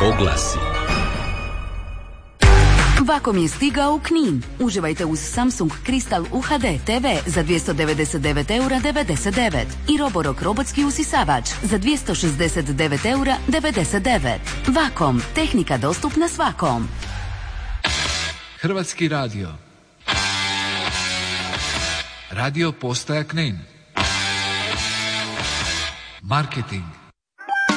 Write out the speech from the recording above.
oglasi. Vakom je stigao u Knin. Uživajte uz Samsung Crystal UHD TV za 299,99 € i Roborock robotski usisavač za 269,99 €. Vakom, tehnika dostupna svakom. Hrvatski radio. Radio postaja Knin. Marketing.